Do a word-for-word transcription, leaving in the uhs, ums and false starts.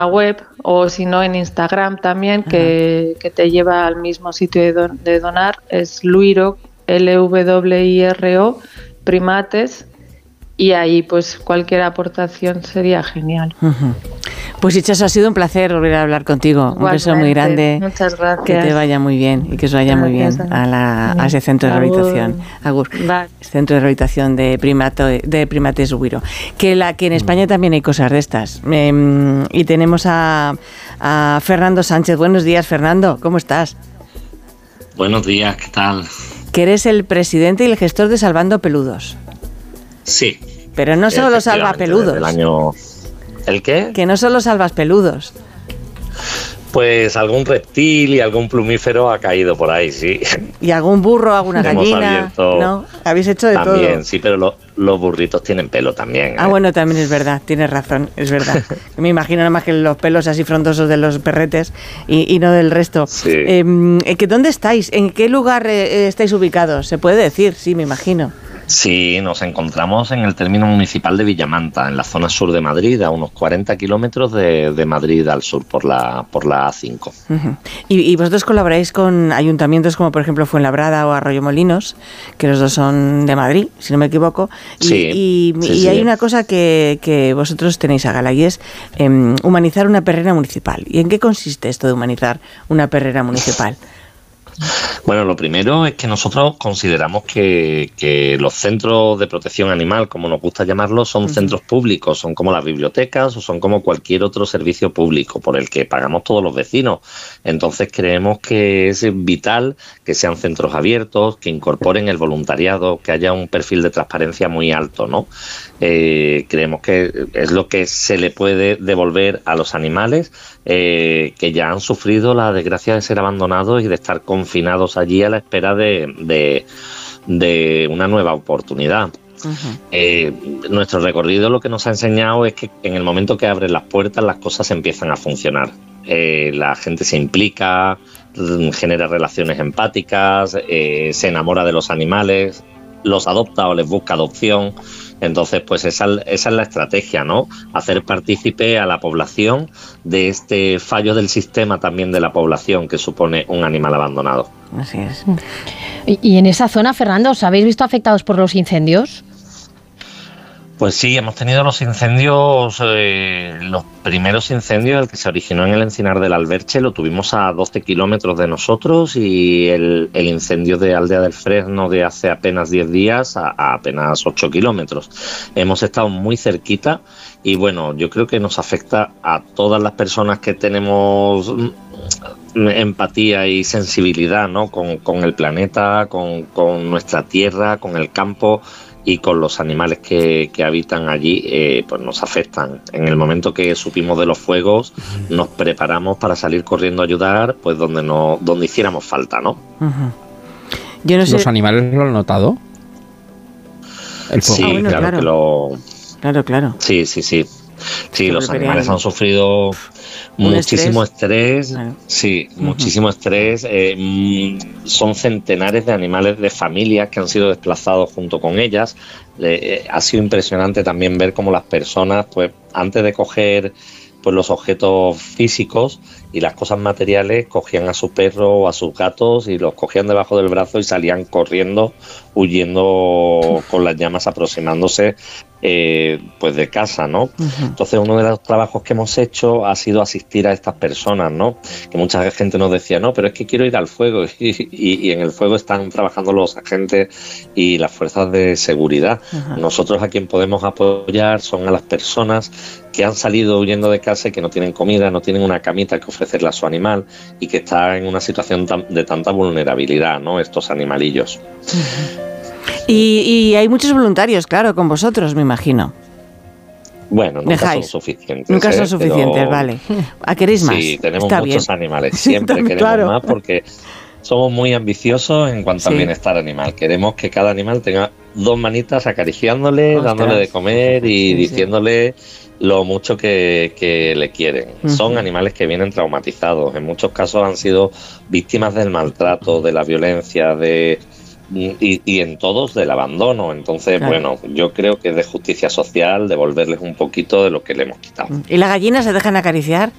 web, o si no en Instagram también, que, que te lleva al mismo sitio de, don, de donar, es Lwiro, L W I R O, Primates, y ahí pues cualquier aportación sería genial. Uh-huh. Pues Itxaso, ha sido un placer volver a hablar contigo. Igualmente, un beso muy grande. Muchas gracias. Que te vaya muy bien y que os vaya gracias, muy bien a, la, a ese centro de rehabilitación. Agur. Vale. Centro de rehabilitación de, primato, de primates Lwiro. Que, la, que en España también hay cosas de estas. Eh, y tenemos a, a Fernando Sánchez. Buenos días, Fernando. ¿Cómo estás? Buenos días, ¿qué tal? Que eres el presidente y el gestor de Salvando Peludos. Sí. Pero no solo salva peludos. El año... ¿El qué? Que no solo salvas peludos. Pues algún reptil y algún plumífero ha caído por ahí, sí. Y algún burro, alguna gallina. Abierto... ¿No? Habéis hecho de también, todo. También, sí, pero lo, los burritos tienen pelo también. ¿eh? Ah, bueno, también es verdad, tienes razón, es verdad. Me imagino nada más que los pelos así frondosos de los perretes y, y no del resto. Sí. Eh, ¿Dónde estáis? ¿En qué lugar eh, estáis ubicados? ¿Se puede decir? Sí, me imagino. Sí, nos encontramos en el término municipal de Villamanta, en la zona sur de Madrid, a unos cuarenta kilómetros de, de Madrid al sur, por la por la A cinco. Uh-huh. ¿Y, ¿Y vosotros colaboráis con ayuntamientos como, por ejemplo, Fuenlabrada o Arroyomolinos, que los dos son de Madrid, si no me equivoco? Y, sí, y, sí, y sí. hay una cosa que, que vosotros tenéis a gala, y es eh, humanizar una perrera municipal. ¿Y en qué consiste esto de humanizar una perrera municipal? Bueno, lo primero es que nosotros consideramos que, que los centros de protección animal, como nos gusta llamarlos, son uh-huh. centros públicos, son como las bibliotecas o son como cualquier otro servicio público por el que pagamos todos los vecinos. Entonces creemos que es vital que sean centros abiertos, que incorporen el voluntariado, que haya un perfil de transparencia muy alto, ¿no? Eh, creemos que es lo que se le puede devolver a los animales eh, que ya han sufrido la desgracia de ser abandonados y de estar confinados allí a la espera de, de, de una nueva oportunidad. Uh-huh. Eh, nuestro recorrido lo que nos ha enseñado es que en el momento que abren las puertas las cosas empiezan a funcionar. Eh, la gente se implica, genera relaciones empáticas, eh, se enamora de los animales, los adopta o les busca adopción. Entonces, pues esa, esa es la estrategia, ¿no? Hacer partícipe a la población de este fallo del sistema también de la población que supone un animal abandonado. Así es. Y, y en esa zona, Fernando, ¿os habéis visto afectados por los incendios? Pues sí, hemos tenido los incendios, eh, los primeros incendios, el que se originó en el Encinar del Alberche, lo tuvimos a doce kilómetros de nosotros, y el, el incendio de Aldea del Fresno de hace apenas diez días a, a apenas ocho kilómetros. Hemos estado muy cerquita y bueno, yo creo que nos afecta a todas las personas que tenemos empatía y sensibilidad, ¿no? con, con el planeta, con, con nuestra tierra, con el campo y con los animales que, que habitan allí, eh, pues nos afectan. En el momento que supimos de los fuegos, nos preparamos para salir corriendo a ayudar, pues donde no, donde hiciéramos falta, ¿no? Uh-huh. Yo no sé... ¿Los animales lo han notado? El fuego. Sí, ah, bueno, claro, claro que lo... Claro, claro. Sí, sí, sí. Sí, los animales han sufrido muchísimo estrés, estrés claro. sí, uh-huh. muchísimo estrés. Eh, son centenares de animales de familias que han sido desplazados junto con ellas. Eh, ha sido impresionante también ver cómo las personas, pues, antes de coger pues los objetos físicos y las cosas materiales, cogían a su perro o a sus gatos y los cogían debajo del brazo y salían corriendo, huyendo con las llamas, aproximándose eh, pues de casa, ¿no? Uh-huh. Entonces uno de los trabajos que hemos hecho ha sido asistir a estas personas, ¿no? Que mucha gente nos decía, no, pero es que quiero ir al fuego, y, y, y en el fuego están trabajando los agentes y las fuerzas de seguridad. Uh-huh. Nosotros a quien podemos apoyar son a las personas que han salido huyendo de casa y que no tienen comida, no tienen una camita que ofrecerle a su animal y que está en una situación tan, de tanta vulnerabilidad, ¿no? Estos animalillos. Uh-huh. Y, y hay muchos voluntarios, claro, con vosotros, me imagino. Bueno, nunca Dejáis. son suficientes. Nunca ¿eh? son suficientes, Pero... ¿vale? ¿A queréis más? Sí, tenemos Está muchos bien. animales, siempre También, queremos claro. más porque somos muy ambiciosos en cuanto sí. al bienestar animal. Queremos que cada animal tenga dos manitas acariciándole, Ostras. dándole de comer y sí, diciéndole sí. lo mucho que, que le quieren. Uh-huh. Son animales que vienen traumatizados. En muchos casos han sido víctimas del maltrato, de la violencia, de... Y, y en todos del abandono. Entonces, claro. bueno, yo creo que es de justicia social devolverles un poquito de lo que le hemos quitado. ¿Y las gallinas se dejan acariciar?